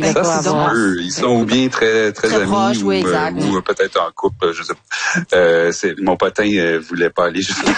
Ça, c'est ils sont bien très amis proches, ou peut-être en couple, je sais pas. Mon potin voulait pas aller jusqu'à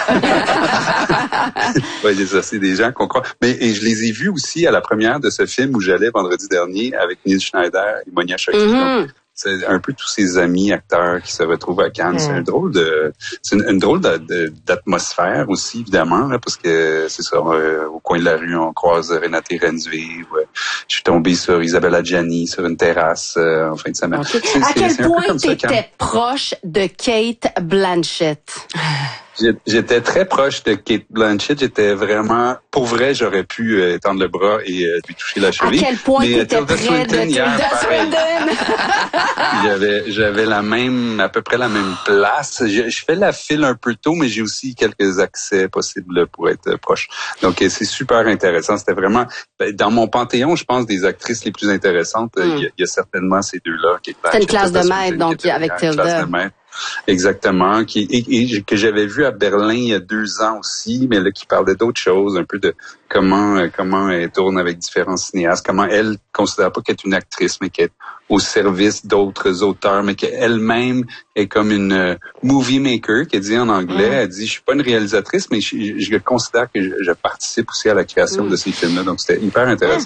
c'est des gens qu'on croit. Mais et je les ai vus aussi à la première de ce film où j'allais vendredi dernier avec Neil Schneider et Monia Chokshi. Donc, c'est un peu tous ces amis acteurs qui se retrouvent à Cannes. C'est une drôle d'atmosphère aussi, évidemment, là, parce que c'est ça, au coin de la rue, on croise Renate Redzepied. Je suis tombé sur Isabelle Adjani sur une terrasse en fin de semaine. Okay. À quel point t'étais proche de Cate Blanchett? J'étais très proche de Cate Blanchett. J'étais vraiment, pour vrai, j'aurais pu étendre le bras et lui toucher la cheville. À quel point t'étais près de Tilda Swinton? J'avais à peu près la même place. Je fais la file un peu tôt, mais j'ai aussi quelques accès possibles pour être proche. Donc, c'est super intéressant. C'était vraiment, dans mon panthéon, je pense, des actrices les plus intéressantes, il y a certainement ces deux-là. C'est une classe de maître, donc, avec Tilda. Exactement, que j'avais vu à Berlin il y a 2 ans aussi, mais là qui parlait d'autres choses, un peu de comment elle tourne avec différents cinéastes, comment elle considère pas qu'elle est une actrice, mais qu'elle est au service d'autres auteurs, mais qu'elle-même est comme une movie maker, qu'elle dit en anglais. Elle dit, je suis pas une réalisatrice, mais je considère que je participe aussi à la création de ces films-là. Donc c'était hyper intéressant.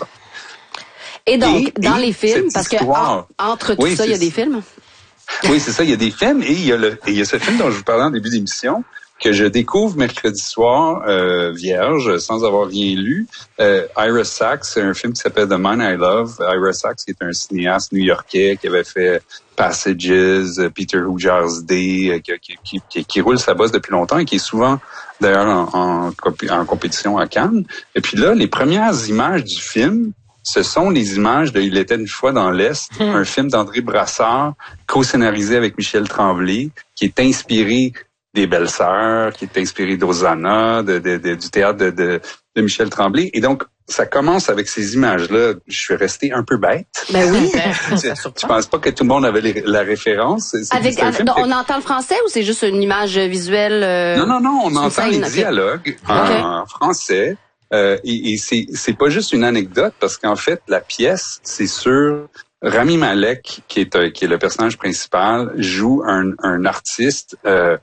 Et donc, dans les films, parce que entre tout ça, il y a des films. Oui, c'est ça. Il y a des films et il y a ce film dont je vous parlais en début d'émission que je découvre mercredi soir vierge, sans avoir rien lu. Ira Sachs, c'est un film qui s'appelle The Man I Love. Ira Sachs, qui est un cinéaste new-yorkais qui avait fait Passages, Peter Hoojar's Day, qui roule sa bosse depuis longtemps et qui est souvent d'ailleurs en compétition à Cannes. Et puis là, les premières images du film, ce sont les images de Il était une fois dans l'Est, un film d'André Brassard, co-scénarisé avec Michel Tremblay, qui est inspiré des Belles-Sœurs, qui est inspiré d'Hosanna, du théâtre de Michel Tremblay. Et donc, ça commence avec ces images-là. Je suis resté un peu bête. Ben oui. Je pense pas que tout le monde avait la référence. On entend le français ou c'est juste une image visuelle? Non, on entend les dialogues en français. Et c'est pas juste une anecdote parce qu'en fait la pièce c'est sur Rami Malek qui est le personnage principal joue un artiste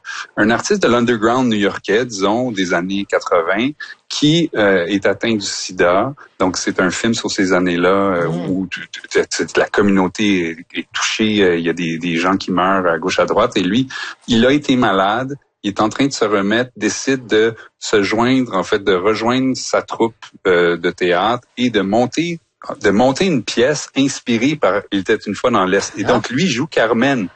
de l'underground new-yorkais disons des années 80 qui est atteint du sida. Donc c'est un film sur ces années-là où la communauté est touchée, il y a des gens qui meurent à gauche à droite et lui il a été malade. Il est en train de se remettre, décide de se joindre, en fait, de rejoindre sa troupe de théâtre et de monter une pièce inspirée par Il était une fois dans l'Est. Et donc, lui joue Carmen.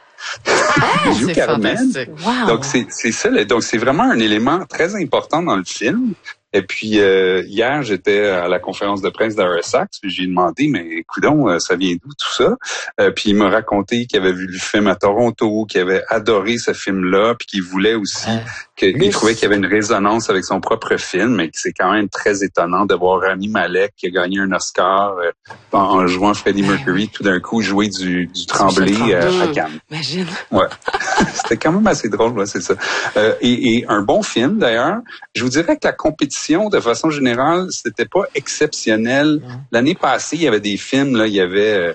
Il joue Carmen. Wow. Donc, c'est ça. Donc, c'est vraiment un élément très important dans le film. Et puis, hier, j'étais à la conférence de presse d'Ira Sachs, puis j'ai demandé, mais coudonc, ça vient d'où tout ça? Puis il m'a raconté qu'il avait vu le film à Toronto, qu'il avait adoré ce film-là, puis qu'il voulait aussi, qu'il trouvait qu'il y avait une résonance avec son propre film, et que c'est quand même très étonnant de voir Rami Malek, qui a gagné un Oscar en jouant Freddie Mercury, tout d'un coup jouer du Tremblay à Cannes. Imagine. Ouais. C'était quand même assez drôle, ouais, c'est ça. Et un bon film, d'ailleurs. Je vous dirais que la compétition, de façon générale, c'était pas exceptionnel. L'année passée, il y avait des films, là, il y avait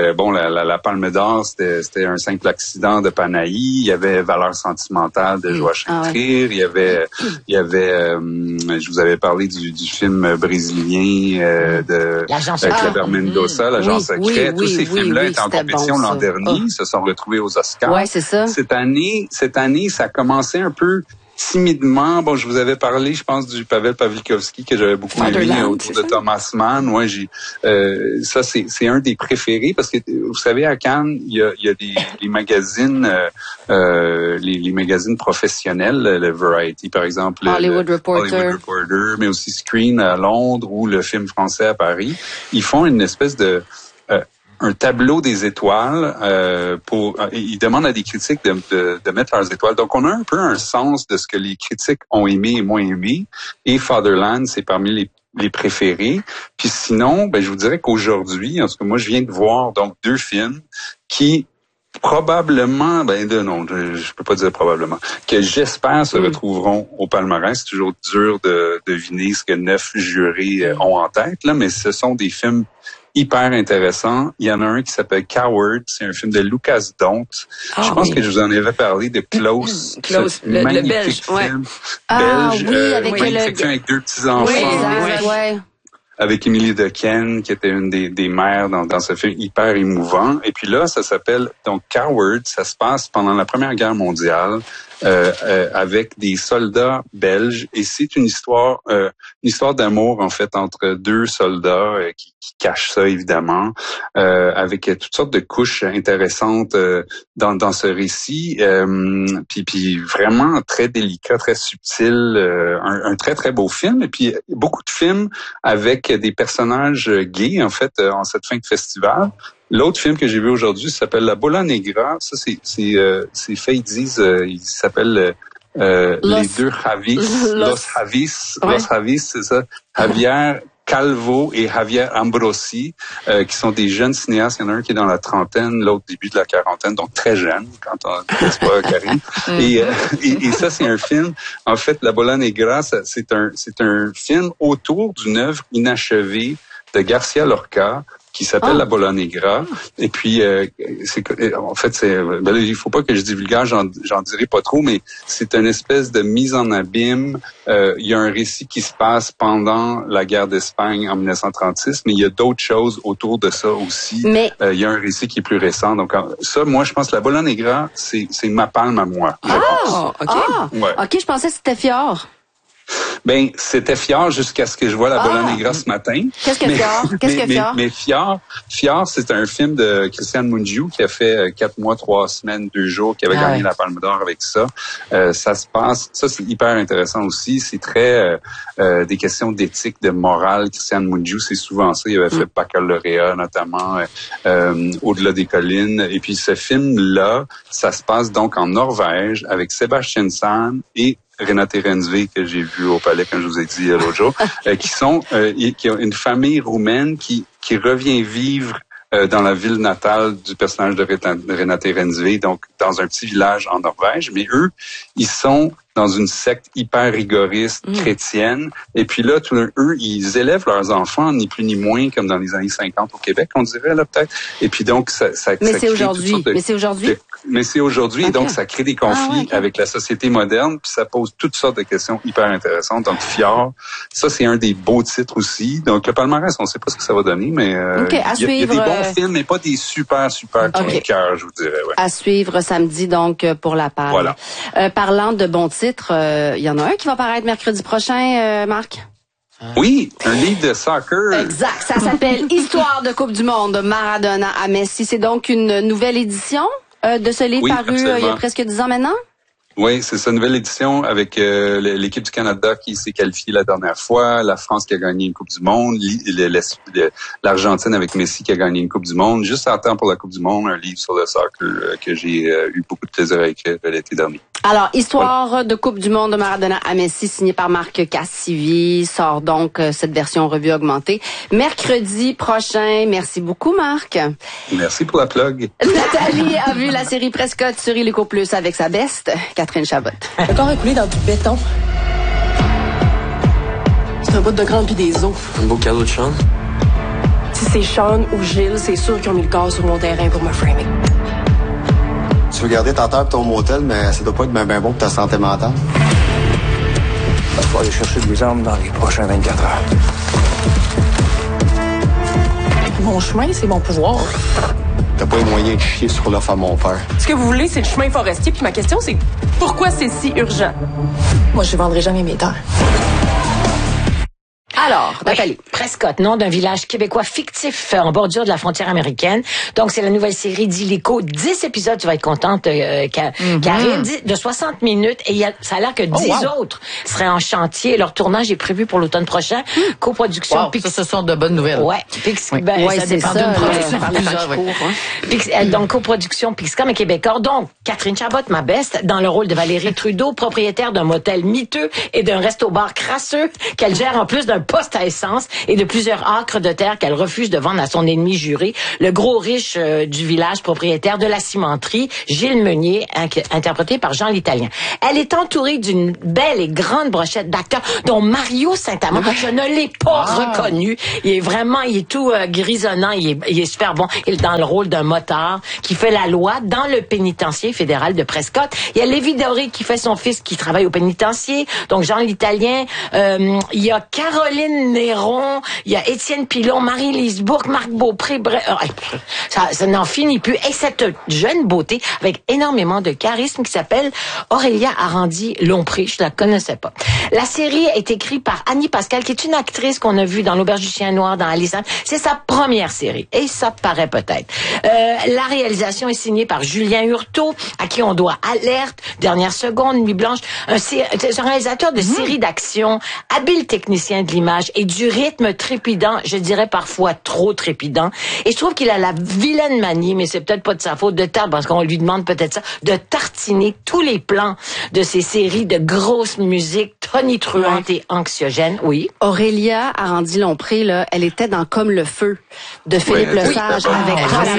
la Palme d'Or, c'était Un simple accident de Panahi, il y avait Valeurs sentimentales de Joachim Trier, il y avait je vous avais parlé du film brésilien de Kleber Mendonça, L'Agent secret. Tous ces films-là étaient en compétition l'an dernier, ils se sont retrouvés aux Oscars. Ouais, c'est ça. Cette année, ça a commencé un peu timidement. Bon, je vous avais parlé, je pense, du Pavel Pawlikowski que j'avais beaucoup aimé autour de Thomas Mann. Ouais, ça c'est un des préférés parce que vous savez à Cannes, il y a des magazines les magazines professionnels, le Variety par exemple, Hollywood Reporter, mais aussi Screen à Londres ou le Film français à Paris. Ils font une espèce de un tableau des étoiles ils demandent à des critiques de mettre leurs étoiles. Donc, on a un peu un sens de ce que les critiques ont aimé et moins aimé. Et Fatherland, c'est parmi les préférés. Puis sinon, je vous dirais qu'aujourd'hui, en tout cas, moi, je viens de voir donc 2 films qui probablement, je peux pas dire probablement, que j'espère se retrouveront au palmarès. C'est toujours dur de deviner ce que 9 jurés ont en tête, là, mais ce sont des films hyper intéressants. Il y en a un qui s'appelle Coward, c'est un film de Lucas Dont. Je pense que je vous en avais parlé de Close. Close, le Belge. Film belge. Oui, avec deux petits-enfants. Oui. Avec Emily Dequesne, qui était une des mères dans ce film hyper émouvant. Et puis là, ça s'appelle donc Coward. Ça se passe pendant la Première Guerre mondiale avec des soldats belges. Et c'est une histoire d'amour, en fait, entre deux soldats qui cachent ça, évidemment, avec toutes sortes de couches intéressantes dans ce récit. Puis vraiment très délicat, très subtil. Un très, très beau film. Et puis, beaucoup de films avec des personnages gays, en fait, en cette fin de festival. L'autre film que j'ai vu aujourd'hui s'appelle La Bola Negra. Ça, c'est fait, ils disent, il s'appelle les deux Javis. Los Javis, c'est ça. Javier Calvo et Javier Ambrosi, qui sont des jeunes cinéastes. Il y en a un qui est dans la trentaine, l'autre début de la quarantaine, donc très jeune, n'est-ce pas, Karine? Et ça, c'est un film. En fait, La Bola Negra, c'est un film autour d'une œuvre inachevée de Garcia Lorca, qui s'appelle La Bola Negra. Et puis, il faut pas que je divulgage, j'en dirai pas trop, mais c'est une espèce de mise en abîme. Il y a un récit qui se passe pendant la guerre d'Espagne en 1936, mais il y a d'autres choses autour de ça aussi. Mais il y a un récit qui est plus récent. Donc ça, moi, je pense que La Bola Negra, c'est ma palme à moi. OK, je pensais que c'était Fjord. Ben, c'était Fjord jusqu'à ce que je vois La Bola Negra ce matin. Qu'est-ce que Fjord? Mais Fjord, c'est un film de Christian Mungiu qui a fait 4 mois, 3 semaines, 2 jours, qui avait gagné la Palme d'Or avec ça. Ça c'est hyper intéressant aussi. C'est très des questions d'éthique, de morale. Christian Mungiu, c'est souvent ça. Il avait fait Baccalauréat, notamment Au-delà des collines. Et puis ce film-là, ça se passe donc en Norvège avec Sébastien Sahn et Renate Reinsve, que j'ai vu au Palais, comme je vous ai dit l'autre jour, qui ont une famille roumaine qui revient vivre dans la ville natale du personnage de Renate Reinsve, donc dans un petit village en Norvège. Mais eux, ils sont dans une secte hyper rigoriste chrétienne. Et puis là, eux, ils élèvent leurs enfants, ni plus ni moins, comme dans les années 50 au Québec, on dirait, là, peut-être. Et puis donc, ça Mais c'est aujourd'hui. Mais c'est aujourd'hui. Et donc, ça crée des conflits avec la société moderne, puis ça pose toutes sortes de questions hyper intéressantes. Donc, Fjord, ça, c'est un des beaux titres aussi. Donc, le palmarès, on ne sait pas ce que ça va donner, mais il y a des bons films, mais pas des super coups de cœur, je vous dirais. Ouais. À suivre samedi, donc, pour la Palme. Voilà. Parlant de bons titres, il y en a un qui va paraître mercredi prochain, Marc. Oui, un livre de soccer. Exact. Ça s'appelle Histoire de Coupe du Monde de Maradona à Messi. C'est donc une nouvelle édition de ce livre paru il y a presque 10 ans maintenant? Oui, c'est sa nouvelle édition avec l'équipe du Canada qui s'est qualifiée la dernière fois, la France qui a gagné une Coupe du Monde, l'Argentine avec Messi qui a gagné une Coupe du Monde. Juste en temps pour la Coupe du Monde, un livre sur le soccer que j'ai eu beaucoup de plaisir à écrire l'été dernier. Alors, Histoire de Coupe du Monde de Maradona à Messi, signé par Marc Cassivi, sort donc cette version revue augmentée mercredi prochain. Merci beaucoup, Marc. Merci pour la plug. Nathalie a vu la série Prescott sur Illico Plus avec sa beste, Catherine Chabot. Le corps est coulé dans du béton. C'est un bout de grande pis des os. Un beau cadeau de Sean. Si c'est Sean ou Gilles, c'est sûr qu'ils ont mis le corps sur mon terrain pour me framer. Tu veux garder ta terre et ton motel, mais ça doit pas être bien bon pour ta santé mentale. Il va aller chercher des armes dans les prochains 24 heures. Mon chemin, c'est mon pouvoir. T'as pas les moyens de chier sur l'offre à mon père. Ce que vous voulez, c'est le chemin forestier. Puis ma question, c'est pourquoi c'est si urgent? Moi, je vendrai jamais mes terres. Alors, Nathalie. Prescott, nom d'un village québécois fictif en bordure de la frontière américaine. Donc, c'est la nouvelle série d'Illico. 10 épisodes, tu vas être contente, Karine, de 60 minutes. Et ça a l'air que 10 autres seraient en chantier. Leur tournage est prévu pour l'automne prochain. Coproduction. Ça, ce sont de bonnes nouvelles. Ouais. Ça dépend d'une production par plusieurs. Donc, coproduction Pixcom et Québécois. Donc, Catherine Chabot, ma beste, dans le rôle de Valérie Trudeau, propriétaire d'un motel miteux et d'un resto-bar crasseux qu'elle gère en plus d'un poste à essence et de plusieurs acres de terre qu'elle refuse de vendre à son ennemi juré, le gros riche du village, propriétaire de la cimenterie, Gilles Meunier, interprété par Jean l'Italien. Elle est entourée d'une belle et grande brochette d'acteurs, dont Mario Saint-Amand. Je ne l'ai pas reconnu. Il est tout grisonnant, il est super bon. Il est dans le rôle d'un motard qui fait la loi dans le pénitencier fédéral de Prescott. Il y a Lévi Doré qui fait son fils qui travaille au pénitencier, donc Jean l'Italien. Il y a Caroline Néron, il y a Étienne Pilon, Marie-Lise Bourque, Marc Beaupré, ça n'en finit plus. Et cette jeune beauté avec énormément de charisme qui s'appelle Aurélia Arandy-Lompré, je la connaissais pas. La série est écrite par Annie Pascal, qui est une actrice qu'on a vue dans L'Auberge du Chien Noir, dans Alison. C'est sa première série, et ça paraît peut-être. La réalisation est signée par Julien Hurtaud, à qui on doit Alerte, Dernière seconde, Nuit blanche. C'est un réalisateur de séries d'action, habile technicien de l'image et du rythme trépidant, je dirais parfois trop trépidant. Et je trouve qu'il a la vilaine manie, mais c'est peut-être pas de sa faute, parce qu'on lui demande peut-être ça, de tartiner tous les plans de ces séries de grosses musiques tonitruantes et anxiogènes. Oui. Aurélia Arandy-Lompré, là, elle était dans Comme le feu de Philippe Lesage avec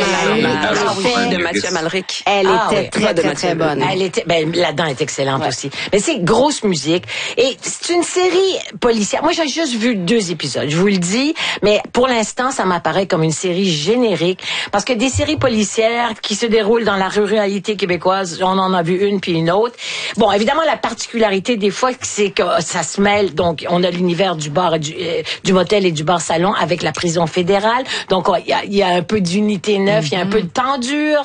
de Mathieu Amalric. Elle était très bonne. Elle était, là-dedans, elle est excellente aussi. Mais c'est grosse musique. Et c'est une série policière. Moi, j'ai juste vu 2 épisodes, je vous le dis. Mais pour l'instant, ça m'apparaît comme une série générique. Parce que des séries policières qui se déroulent dans la ruralité québécoise, on en a vu une puis une autre. Bon, évidemment, la particularité des fois, c'est que ça se mêle. Donc, on a l'univers du bar, du motel et du bar-salon avec la prison fédérale. Donc, il y a un peu d'unité 9, il y a un peu de temps dur.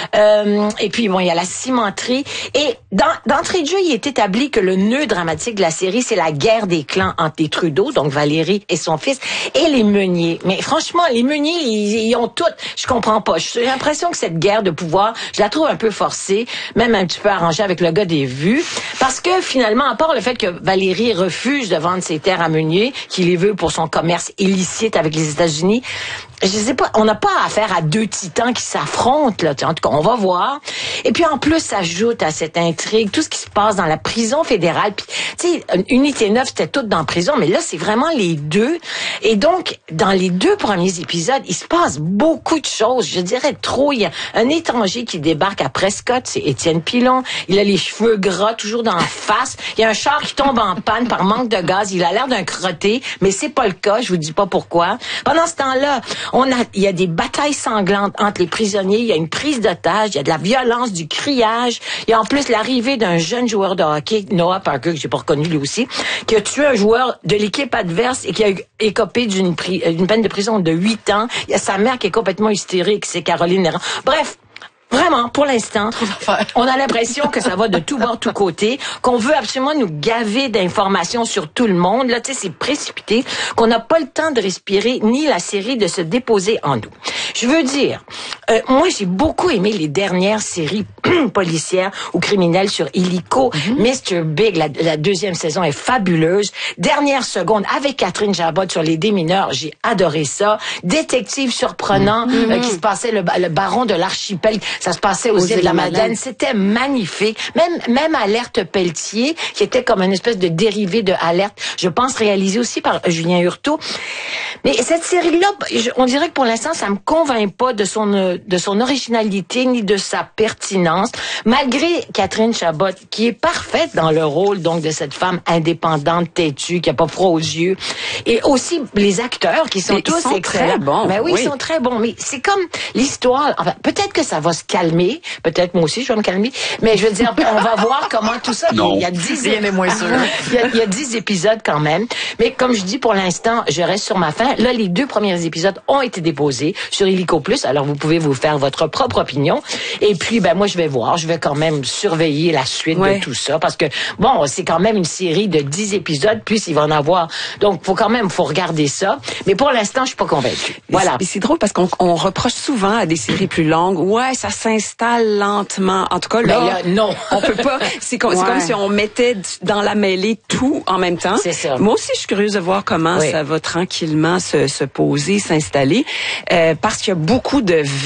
Et puis, bon, il y a la cimenterie. Et d'entrée de jeu, il est établi que le nœud dramatique de la série, c'est la guerre des clans entre les Trudeau, donc Valérie et son fils, et les Meunier. Mais franchement, les Meunier, ils ont tout. Je comprends pas. J'ai l'impression que cette guerre de pouvoir, je la trouve un peu forcée, même un petit peu arrangée avec le gars des vues. Parce que finalement, à part le fait que Valérie refuse de vendre ses terres à Meunier, qu'il les veut pour son commerce illicite avec les États-Unis, je sais pas, on n'a pas affaire à 2 titans qui s'affrontent, là. En tout cas, on va voir. Et puis, en plus, s'ajoute à cette intrigue tout ce qui se passe dans la prison fédérale. Puis, tu sais, Unité 9, c'était tout dans la prison, mais là, c'est vraiment les deux. Et donc, dans les 2 premiers épisodes, il se passe beaucoup de choses. Je dirais trop. Il y a un étranger qui débarque à Prescott, c'est Étienne Pilon. Il a les cheveux gras, toujours dans la face. Il y a un char qui tombe en panne par manque de gaz. Il a l'air d'un crotté, mais c'est pas le cas. Je vous dis pas pourquoi. Pendant ce temps-là, il y a des batailles sanglantes entre les prisonniers, il y a une prise d'otage, il y a de la violence, du criage, il y a en plus l'arrivée d'un jeune joueur de hockey, Noah Parker, que j'ai pas reconnu lui aussi, qui a tué un joueur de l'équipe adverse et qui a écopé d'une peine de prison de 8 ans. Il y a sa mère qui est complètement hystérique, c'est Caroline Néron. Bref, vraiment, pour l'instant, on a l'impression que ça va de tout bord, tout côté, qu'on veut absolument nous gaver d'informations sur tout le monde. Là, tu sais, c'est précipité, qu'on n'a pas le temps de respirer, ni la série de se déposer en nous. Je veux dire, moi, j'ai beaucoup aimé les dernières séries policières ou criminelles sur Illico. Mr. Big, la 2e saison est fabuleuse. Dernière seconde, avec Catherine Chabot sur les démineurs, j'ai adoré ça. Détective surprenant, qui se passait le baron de l'archipel. Ça se passait aux îles de la Madeleine. C'était magnifique. Même Alerte Pelletier, qui était comme une espèce de dérivé de Alerte, je pense réalisé aussi par Julien Hurtaud. Mais cette série-là, on dirait que pour l'instant, ça me convainc pas de son originalité ni de sa pertinence, malgré Catherine Chabot, qui est parfaite dans le rôle donc de cette femme indépendante, têtue, qui a pas froid aux yeux, et aussi les acteurs qui sont tous excellents. Très bons. Ben oui, ils sont très bons. Mais c'est comme l'histoire. Enfin, peut-être que ça va se calmer. Peut-être moi aussi, je vais me calmer. Mais je veux dire, on va voir comment tout ça. Non. Il y a 10 Rien n'est moins sûr. il y a 10 épisodes quand même. Mais comme je dis, pour l'instant, je reste sur ma faim. Là, les 2 premiers épisodes ont été déposés sur Illico Plus. Alors, vous pouvez vous faire votre propre opinion. Et puis, ben moi, je vais voir. Je vais quand même surveiller la suite de tout ça. Parce que, bon, c'est quand même une série de 10 épisodes. Puis, il va en avoir. Donc, faut regarder ça. Mais pour l'instant, je suis pas convaincue. Voilà. Et c'est drôle parce qu'on reproche souvent à des séries plus longues. Ouais, ça s'installe lentement. En tout cas, là, non. On peut pas. C'est comme si on mettait dans la mêlée tout en même temps. C'est ça. Moi aussi, je suis curieuse de voir comment ça va tranquillement se poser, s'installer. Parce qu'il y a beaucoup de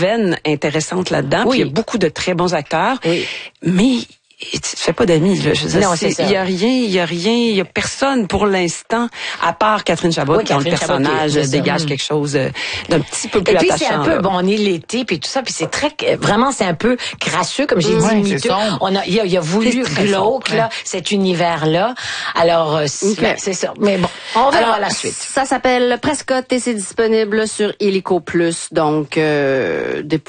veine intéressante là-dedans. Oui. Puis il y a beaucoup de très bons acteurs. Oui. Mais tu te fais pas d'amis, là. Je veux dire, Non, c'est ça. Il y a rien, il y a personne pour l'instant, à part Catherine Chabot, Oui, dont le Catherine Chabot, personnage c'est ça. dégage quelque chose d'un petit peu plus Et puis attachant. c'est un peu, là. bon, on est l'été puis tout ça, puis c'est très, vraiment c'est un peu crasseux, comme j'ai dit, c'est miteux. sombre. Il a voulu C'est très glauque sombre, là, cet univers-là. Alors c'est ça. Mais bon, on verra Alors, la suite. Ça s'appelle Prescott et c'est disponible sur Illico Plus. Donc,